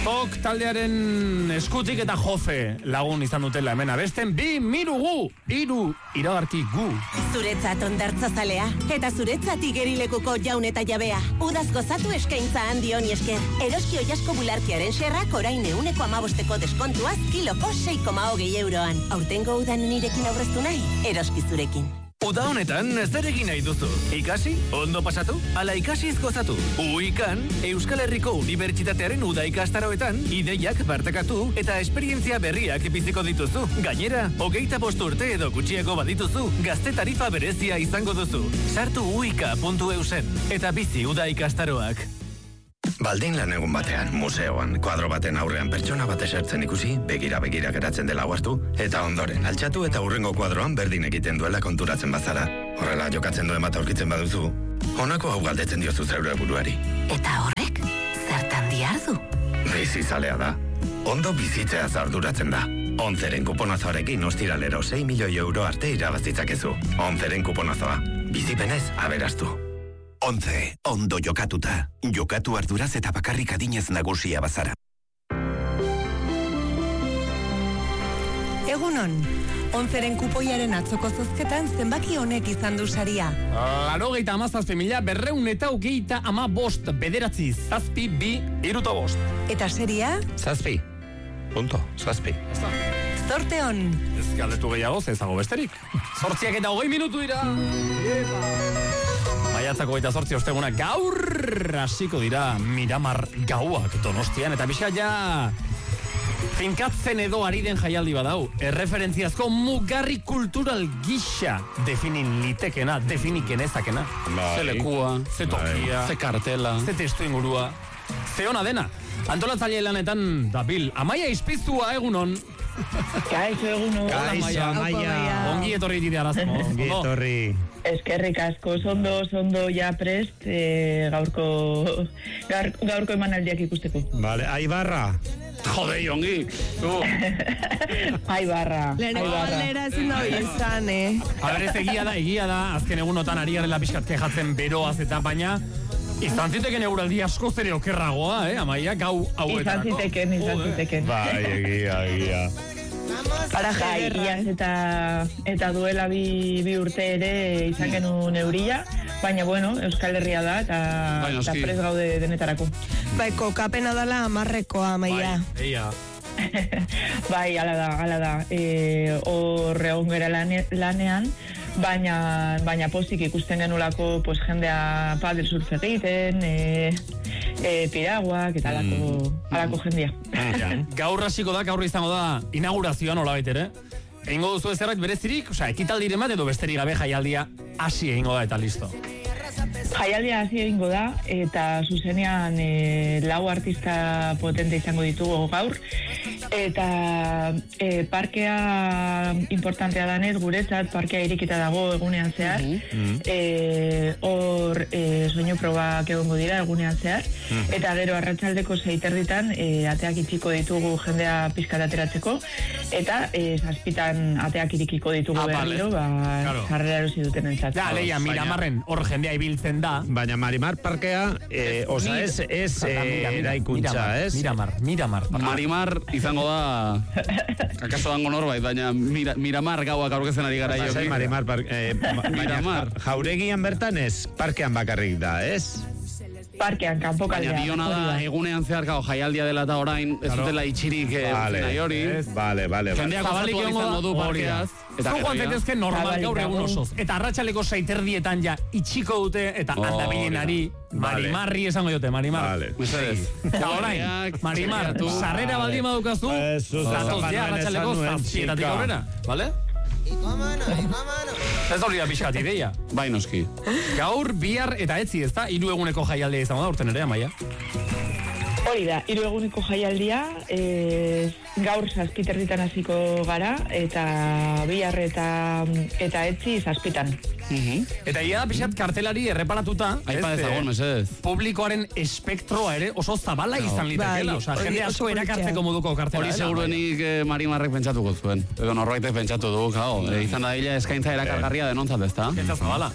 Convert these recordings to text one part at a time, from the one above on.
Tok taldearen eskutik eta jofe lagun izan dutela hemen abesten 2 mirugu, 3 iragarki gu. Zuretzat ondartza zalea, eta zuretzat igerilekuko jaun eta jabea. Udaz gozatu eskaintza handi honi esker. Eroski oiasko bularkiaren xerrak orain 15% deskontuaz kiloko 6,20 euroan. Aurtengo udan nirekin aurreztu nahi, eroski zurekin. Uda honetan zer egin nahi duzu? Ikasi? Ondo pasatu? Ala ikasiz gozatu? Uikan, Euskal Herriko Unibertsitatearen uda ikastaroetan ideiak bartakatu eta esperientzia berriak biziko dituzu. Gainera, 25 urte edo gutxiago badituzu, gazte tarifa berezia izango duzu. Sartu uika.eusen eta bizi uda ikastaroak. Baldin lan egun batean, museoan, kuadro baten aurrean pertsona bat esertzen ikusi, begira geratzen dela ohartu, eta ondoren altxatu eta hurrengo kuadroan berdin egiten duela konturatzen bazara. Horrela jokatzen duen bat aurkitzen baduzu, honako hau galdetzen diozu zeure buruari. Eta horrek, zertan diardu? Bizizalea da. Ondo bizitzeaz arduratzen da. Onzeren kuponazoarekin ostiralero 6 milioi euro arte irabazitzakezu. Onzeren kuponazoa. Bizipenez aberastu. 11. Ondo jokatuta. Jokatu arduraz eta bakarrik adinez nagusia bazara. Egunon, 11ren kupoiaren atzoko zozketan zenbaki honek izan du saria. 87.225 bederatzi, 7, 2, 3, 5. Eta seria? 7. Punto. 7. Zorte hon. Ez galdetu gehiago, zezago besterik. 8:20 minutu dira. Maiatzako 28 osteguna gaur hasiko dira Miramar gauak Donostian eta bizka ja finkatzen edo ari den jaialdi badau. Erreferentziazko mugarri kultural gisa definin litekena, definiken ezakena. Ze lekua, ze tokia, ze kartela, ze testu ingurua, ze ona dena. Antolatzaile lanetan dabil Amaia Izpiztua egunon. Kaixo egunon. Kaixo Amaia. Ongi etorri dira arazmo. Ongi etorri. Eskerrik asko, sondo ja prest gaurko emanaldiak ikusteko. Vale, Aibarra. Jode, ongi. Aibarra. Lehenengo aldera ezin da izan, A ber, ez egia da, azken egunotan ari garela pixkat kejatzen beroaz eta baina izan ziteken euraldi asko zere okerragoa, Amaia, gau hauetarako. Izan ziteken. Bai, egia. Para jaiaz eta duela bi urte ere izan genuen euria, baina bueno, Euskal Herria da eta prest gaude denetarako. Bai, kokapena dala 10rekoa, Amaia. Bai, ala da. Hor egon gera lanean, baina pozik ikusten genulako pues, jendea paddle surf egiten, piraguak eta alako jendea. Gaur hasiko da, gaur izango da inaugurazioa nolabait ere. Egingo duzu zerbait berezirik, ekitaldiren bat edo besterik gabe jaialdia hasi egingo da eta listo. Jaialdia hasi egingo da eta zuzenean 4 artista potente izango ditugu gaur eta parkea importantea danez guretzat, parkea irikita dago egunean zehar. Hor soinu probak egongo dira egunean zehar eta gero arratsaldeko 6:30 ateak itxiko ditugu jendea pizkat ateratzeko eta 7:00 ateak irikiko ditugu berriro, sarrera erosi dutenentzat. Ja, leia, Miramarren hor jendea ibiltzen da. Baina Marimar parkea, ez eraikuntza, ez? Miramar. Marimar izango da, akaso dango norbait, baina Miramar gauak aurkezen ari gara jo. Marimar Miramar. Jauregian bertan ez, parkean bakarrik da, ez? Parkean, kanpokaldean. Baina diona da, egunean zehar gau jaialdia dela eta orain, ez dutela itxirik nahi hori. Vale. Jendeak osatu izango du parkeaz. Eta joan zaitezken normal gaur egun osoz. Eta arratsaleko 6:30 ja itxiko dute eta handabilenari Marimarri esango jote, Marimar. Mesedez. Eta orain, Marimar, sarrera baldin badukazu, zatoz ja arratsaleko 7:00 aurrera, bale? Ez hori da pixkat ideia. Bai, noski. Gaur, bihar eta etzi, ez da? 3 eguneko jaialdia izango da, urten ere, Amaia? Hori da, 3 eguneko jaialdia, gaur 7:30 hasiko gara, eta bihar eta etzi 7:00. Eta ia da pixat kartelari erreparatuta, Aipa ezagun, mesedez. Publikoaren espektroa ere oso zabala izan litekela. Osa, jende asko erakartzeko moduko kartela. Hori seguruenik Marimarrek pentsatuko zuen. Edo norbaitek pentsatu du, izan da illa eskaintza erakargarria denontzat, ez da? Eta zabala.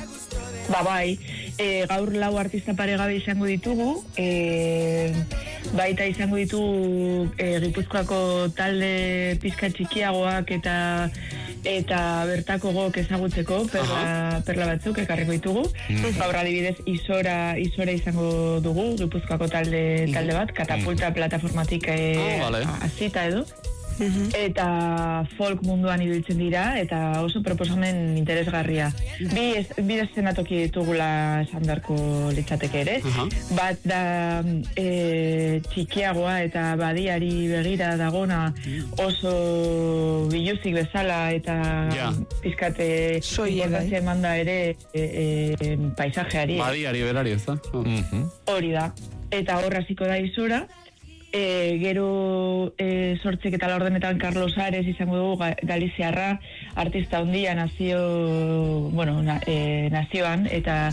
Bai, gaur 4 artista paregabe izango ditugu, baita izango ditu Gipuzkoako talde pizka txikiagoak eta bertako gok ezagutzeko perla batzuk ekarriko ditugu. Gaur adibidez Isora izango dugu, Gipuzkoako talde bat, Katapulta plataformatik azita edo. Eta folk munduan ibiltzen dira, eta oso proposamen interesgarria. Bi eszenatoki ditugula esan beharko litzateke ere. Bat da txikiagoa eta badiari begira dagona oso biluzik bezala eta pizkate importantzia eman da ere paisajeari. Badiari berari, ez da? Hori da. Eta horra hasiko da Isora. Gero 8 eta 4 Carlos Ares izango dugu galiziarra, artista handia nazioan eta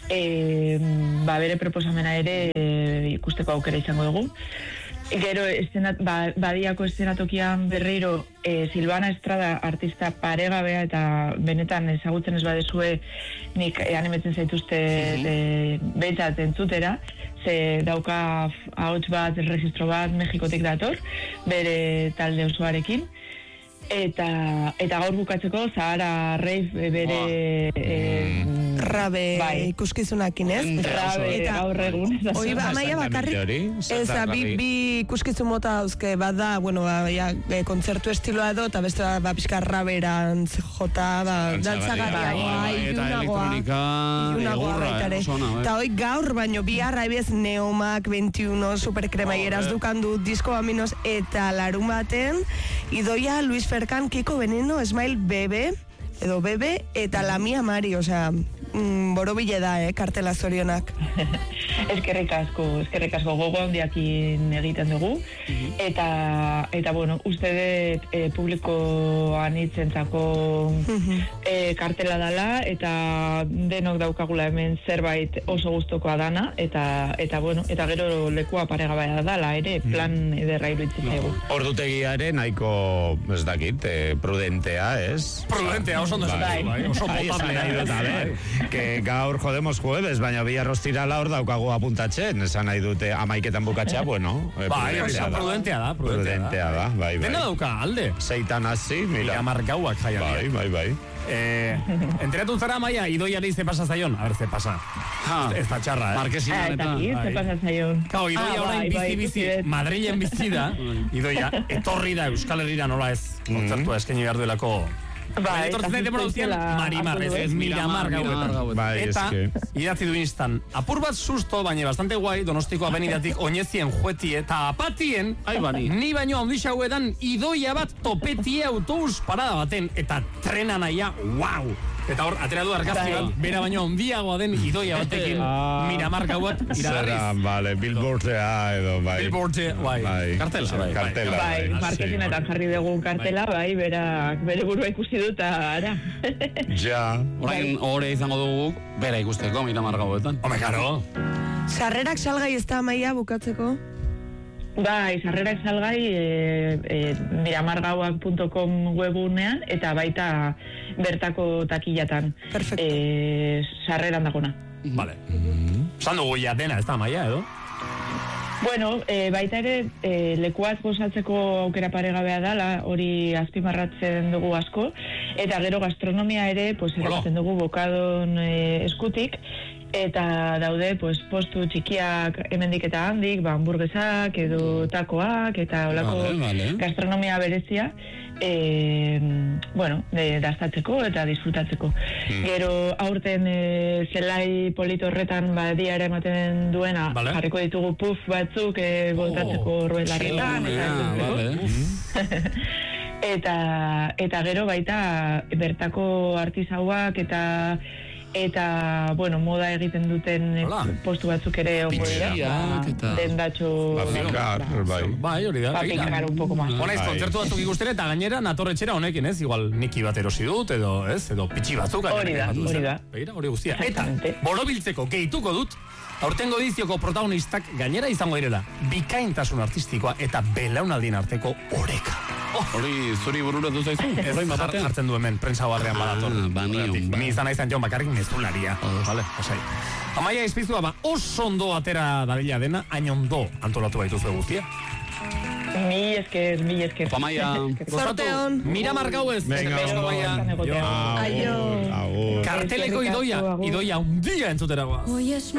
bere proposamena ere ikusteko aukera izango dugu. Gero badiako eszenatokian berriro Silvana Estrada, artista paregabea eta benetan ezagutzen ez badezue nik animetzen zaituzte behintzat entzutera, ze dauka ahots bat, registro bat, Mexikotik dator, bere talde osoarekin. Eta gaur bukatzeko Zahara Rave bere Rabe ikuskizunakin, ez? Rabe gaur egun. Hoi Amaia bakarrik. Ez, bi ikuskizun mota dauzke, bat da, kontzertu estiloa edo, eta beste pixka raberantz jota, dantzagarria, ilunagoa baitare. Eta hoi gaur, baino bihar, haibez Neomak 21 superkremaieraz dukandu disko aminos eta larun baten, Idoia, Luis Ferkan, Kiko Veneno, Esmail Bebe, eta la mia Mari, osea, borobile da, kartela zorionak. Eskerrik asko gogo handiakin egiten dugu. Eta uste dut publikoan itzentzako kartela dala, eta denok daukagula hemen zerbait oso gustokoa dana, eta gero lekua paregabea dala, ere, plan ederra iruditzen zaigu. Ordutegiaren nahiko, ez dakit, prudentea, ez? Prudentea, oso ondo oso potable. Que gaur jodemos jueves, baina bihar ostirala hor daukagu apuntatzen, esan nahi dute 11etan bukatzea, bueno, prudentea da. Bai. Dena dauka, alde. 6 hasi, mira. Margauak jaialdia. Bai. Enteratu zara, Maia, Idoiari ze pasa zaion? A ver, ze pasa. Ez da txarra, Marquesinan eta. Ze pasa zaion. Kao, Idoia orain bizi, Madrilen bizi da. Idoia, etorri da Euskal Herrira nola ez, kontzertua eskaini behar duelako. Etortzen zaite produzian Marimar, ez Miramar gauetan. Eta, idatzi du instan, apur bat susto, baina bastante guai, Donostiko avenidatik oinezien juetie eta apatien, ni baino handixau edan Idoia bat topetie autobus parada baten, eta trena naia, wow! Eta hor, atera du argazki bat, bera baino handiagoa den Idoia batekin Miramar gauak iragarriz. Vale, Billboardea edo, bai. Billboardea, bai. Kartela. Bai, Marquesinetan jarri dugu kartela, bai, bere burua ikusi dut, ara. Ja. Orain hori izango dugu, bera ikusteko Miramar gauetan. Home, karo. Sarrerak salgai ez da, Amaia, bukatzeko? Bai, sarrerak salgai miramargauak.com webunean eta baita bertako takillatan. Perfecto. Sarreran dagona. Vale. San dugu ya dena, ez da, Maia, edo? Bueno, baita ere, lekuaz gozatzeko aukera paregabea dala, hori azpimarratzen dugu asko, eta gero gastronomia ere, eratzen dugu bokadon eskutik, eta daude postu txikiak hemendik eta handik, hamburguesak edo takoak eta olako gastronomia berezia dastatzeko eta disfrutatzeko. Gero aurten zelai polito horretan diara ematen duena jarriko ditugu puff batzuk boltatzeko ruelarretan eta gero baita bertako artisauak eta moda egiten duten postu batzuk ere ongo dira. Dendatxo... Bai, hori da. Papikar un poco más. Honaiz, kontzertu batzuk ikustera eta gainera natorretxera honekin, ez? Igual niki bat erosi dut, edo pitxi batzuk. Hori da. Hori guztia. Eta, borobiltzeko gehituko dut, aurtengo edizioko protagonistak gainera izango direla. Bikaintasun artistikoa eta belaunaldien arteko oreka. Hori zuri burura duzaizu? Ez hori hartzen du hemen, prensa barrean badator. Banio. Ni izan naizan Jon bakarrik mezularia. Vale, osai. Amaia izpizua, oso ondo atera dadila dena, hain ondo antolatu baituzue guztia. Mi esker. Amaia. Zorte hon. Miramar gauez. Venga, Aio. agur. Karteleko idoia undia entzuteragoaz.